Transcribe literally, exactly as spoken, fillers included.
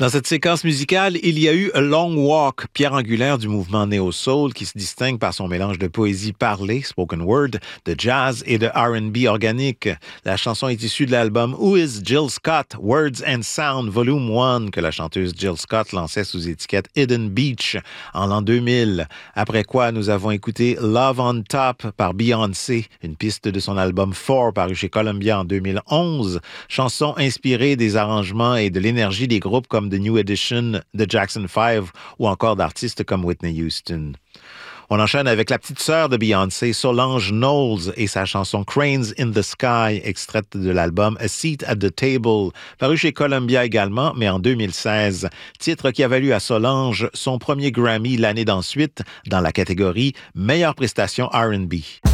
Dans cette séquence musicale, il y a eu A Long Walk, pierre angulaire du mouvement néo-soul qui se distingue par son mélange de poésie parlée, spoken word, de jazz et de R and B organique. La chanson est issue de l'album Who is Jill Scott? Words and Sound Volume un que la chanteuse Jill Scott lançait sous étiquette Hidden Beach en l'an deux mille. Après quoi, nous avons écouté Love on Top par Beyoncé, une piste de son album Four paru chez Columbia en deux mille onze, chanson inspirée des arrangements et de l'énergie des groupes comme The New Edition, The Jackson five ou encore d'artistes comme Whitney Houston. On enchaîne avec la petite sœur de Beyoncé, Solange Knowles, et sa chanson Cranes in the Sky, extraite de l'album A Seat at the Table, paru chez Columbia également, mais en deux mille seize. Titre qui a valu à Solange son premier Grammy l'année d'ensuite dans la catégorie Meilleure prestation R and B.